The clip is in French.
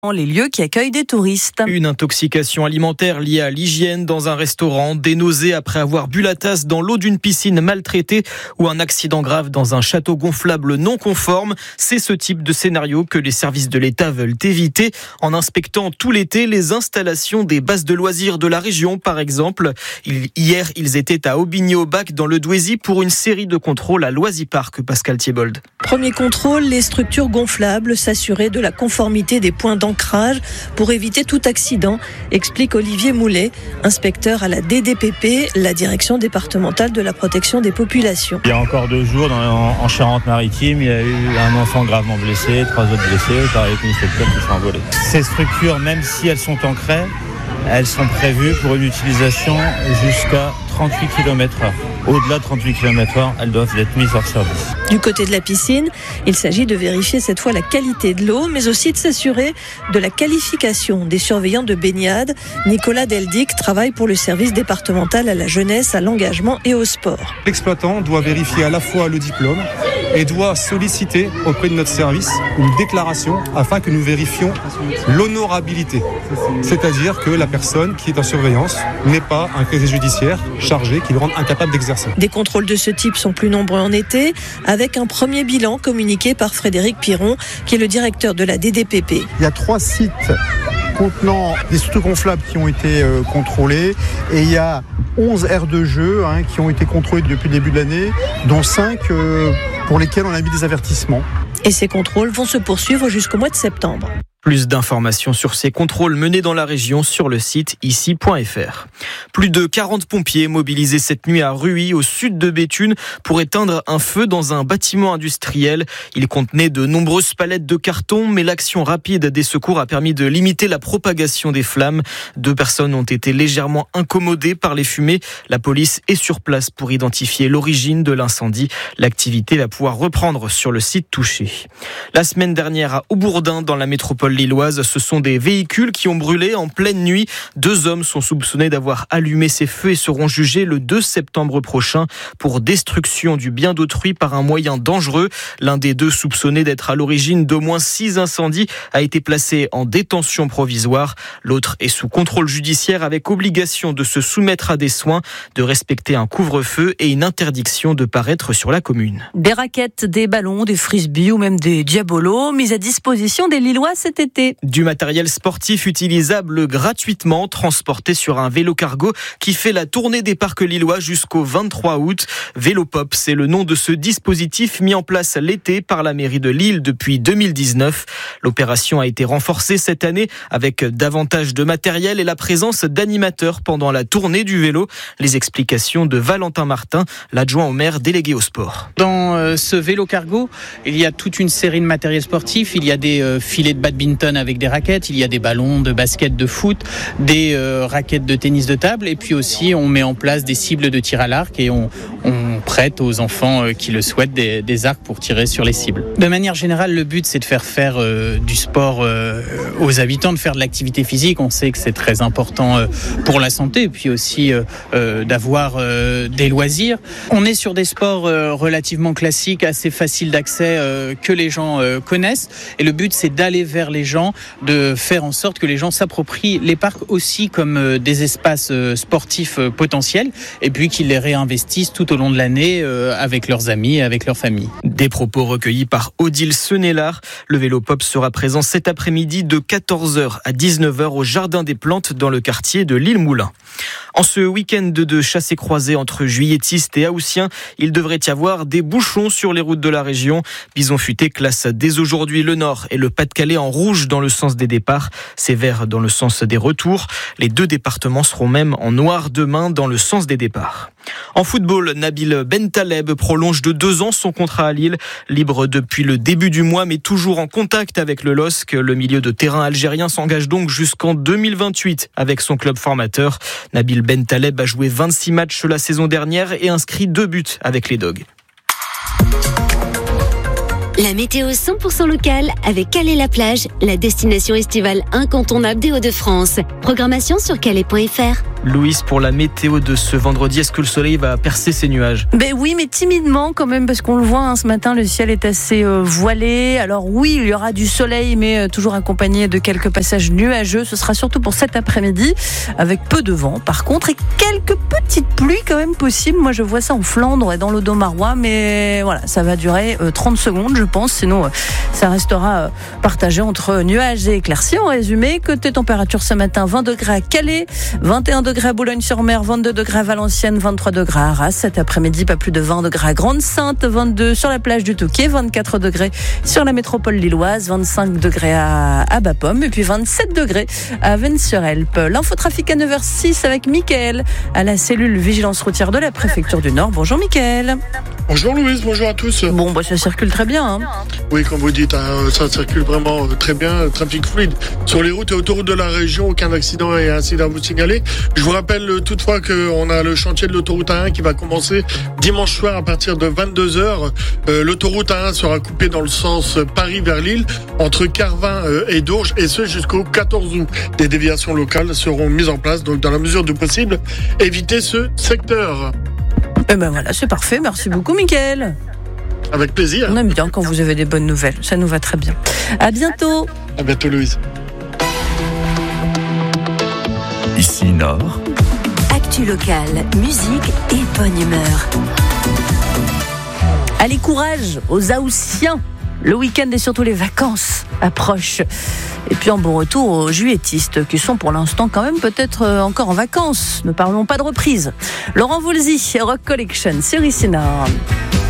les lieux qui accueillent des touristes. Une intoxication alimentaire liée à l'hygiène dans un restaurant, des nausées après avoir bu la tasse dans l'eau d'une piscine maltraitée ou un accident grave dans un château gonflable non conforme. C'est ce type de scénario que les services de l'État veulent éviter en inspectant tout l'été les installations des bases de loisirs de la région, par exemple. Hier, ils étaient à Aubigné-au-Bac dans le Douaisis pour une série de contrôles à Loisipark, Pascal Thiebold. Premier contrôle, les structures gonflables, s'assurer de la conformité des points d'ancrage pour éviter tout accident, explique Olivier Moulet, inspecteur à la DDPP, la direction départementale de la protection des populations. Il y a encore 2 jours, en Charente-Maritime, il y a eu un enfant gravement blessé, 3 autres blessés, pareil avec une structure qui sont envolées. Ces structures, même si elles sont ancrées, elles sont prévues pour une utilisation jusqu'à 38 km/h. Au-delà de 38 km/h, elles doivent être mises hors service. Du côté de la piscine, il s'agit de vérifier cette fois la qualité de l'eau, mais aussi de s'assurer de la qualification des surveillants de baignade. Nicolas Deldic travaille pour le service départemental à la jeunesse, à l'engagement et au sport. L'exploitant doit vérifier à la fois le diplôme et doit solliciter auprès de notre service une déclaration afin que nous vérifions l'honorabilité. C'est-à-dire que la personne qui est en surveillance n'est pas un casier judiciaire chargé qui le rend incapable d'exercer. Des contrôles de ce type sont plus nombreux en été, avec un premier bilan communiqué par Frédéric Piron, qui est le directeur de la DDPP. Il y a 3 sites contenant des structures gonflables qui ont été contrôlés et il y a 11 aires de jeu qui ont été contrôlées depuis le début de l'année, dont 5 pour lesquelles on a mis des avertissements. Et ces contrôles vont se poursuivre jusqu'au mois de septembre. Plus d'informations sur ces contrôles menés dans la région sur le site ici.fr. Plus de 40 pompiers mobilisés cette nuit à Ruy, au sud de Béthune, pour éteindre un feu dans un bâtiment industriel. Il contenait de nombreuses palettes de carton, mais l'action rapide des secours a permis de limiter la propagation des flammes. 2 personnes ont été légèrement incommodées par les fumées. La police est sur place pour identifier l'origine de l'incendie. L'activité va pouvoir reprendre sur le site touché. La semaine dernière, à Aubourdin, dans la métropole lilloise, ce sont des véhicules qui ont brûlé en pleine nuit. 2 hommes sont soupçonnés d'avoir allumé ces feux et seront jugés le 2 septembre prochain pour destruction du bien d'autrui par un moyen dangereux. L'un des 2 soupçonnés d'être à l'origine d'au moins 6 incendies a été placé en détention provisoire. L'autre est sous contrôle judiciaire avec obligation de se soumettre à des soins, de respecter un couvre-feu et une interdiction de paraître sur la commune. Des raquettes, des ballons, des frisbees ou même des diabolos mis à disposition des Lillois cet été. Du matériel sportif utilisable gratuitement, transporté sur un vélo cargo qui fait la tournée des parcs lillois jusqu'au 23 août. Vélopop, c'est le nom de ce dispositif mis en place l'été par la mairie de Lille depuis 2019. L'opération a été renforcée cette année avec davantage de matériel et la présence d'animateurs pendant la tournée du vélo. Les explications de Valentin Martin, l'adjoint au maire délégué au sport. Dans ce vélo cargo, il y a toute une série de matériel sportif. Il y a des filets de badminton avec des raquettes, il y a des ballons de basket, de foot, des raquettes de tennis de table, et puis aussi on met en place des cibles de tir à l'arc et on prête aux enfants qui le souhaitent des arcs pour tirer sur les cibles. De manière générale, le but c'est de faire du sport aux habitants, de faire de l'activité physique. On sait que c'est très important pour la santé, et puis aussi d'avoir des loisirs. On est sur des sports relativement classiques, assez faciles d'accès, que les gens connaissent, et le but c'est d'aller vers les gens, de faire en sorte que les gens s'approprient les parcs aussi comme des espaces sportifs potentiels, et puis qu'ils les réinvestissent tout au long de l'année avec leurs amis et avec leur famille. Des propos recueillis par Odile Senelard. Le Vélopop sera présent cet après-midi de 14h à 19h au Jardin des Plantes dans le quartier de l'Île-Moulin. En ce week-end de chassés croisés entre juilletistes et haussiens, il devrait y avoir des bouchons sur les routes de la région. Bison Futé classe dès aujourd'hui le Nord et le Pas-de-Calais en rouge dans le sens des départs, c'est vert dans le sens des retours. Les 2 départements seront même en noir demain dans le sens des départs. En football, Nabil Bentaleb prolonge de 2 ans son contrat à Lille. Libre depuis le début du mois, mais toujours en contact avec le LOSC. Le milieu de terrain algérien s'engage donc jusqu'en 2028 avec son club formateur. Nabil Bentaleb a joué 26 matchs la saison dernière et inscrit 2 buts avec les Dogs. La météo 100% locale avec Calais-la-Plage, la destination estivale incontournable des Hauts-de-France. Programmation sur calais.fr. Louise, pour la météo de ce vendredi, est-ce que le soleil va percer ces nuages ? Ben oui, mais timidement quand même, parce qu'on le voit ce matin, le ciel est assez voilé. Alors oui, il y aura du soleil, mais toujours accompagné de quelques passages nuageux. Ce sera surtout pour cet après-midi, avec peu de vent par contre, et quelques petites pluies quand même possibles. Moi je vois ça en Flandre et dans l'Audomarois, mais voilà, ça va durer 30 secondes je pense, sinon ça restera partagé entre nuages et éclaircies. En résumé, côté température ce matin, 20 degrés à Calais, 21 degrés à Boulogne-sur-Mer, 22 degrés à Valenciennes, 23 degrés à Arras. Cet après-midi, pas plus de 20 degrés à Grande-Sainte, 22 sur la plage du Touquet, 24 degrés sur la métropole lilloise, 25 degrés à Bapaume et puis 27 degrés à Vennes-sur-Helpe. L'infotrafic à 9h06 avec Mickaël à la cellule vigilance routière de la préfecture du Nord. Bonjour Mickaël. Bonjour Louise, bonjour à tous. Bon, ça circule très bien. Hein. Oui, comme vous dites, ça circule vraiment très bien, trafic fluide. Sur les routes et autoroutes de la région, aucun accident et incident à vous signaler. Je vous rappelle toutefois qu'on a le chantier de l'autoroute A1 qui va commencer dimanche soir à partir de 22h. L'autoroute A1 sera coupée dans le sens Paris vers Lille, entre Carvin et Dourges, et ce jusqu'au 14 août. Des déviations locales seront mises en place, donc dans la mesure du possible, évitez ce secteur. Eh ben voilà, c'est parfait. Merci beaucoup, Mickaël. Avec plaisir. On aime bien quand vous avez des bonnes nouvelles. Ça nous va très bien. À bientôt. À bientôt, Louise. Ici Nord. Actu locale, musique et bonne humeur. Allez, courage aux Haussiens. Le week-end et surtout les vacances approchent. Et puis en bon retour aux juilletistes qui sont pour l'instant quand même peut-être encore en vacances. Ne parlons pas de reprise. Laurent Voulzy, Rock Collection sur Ici Nord.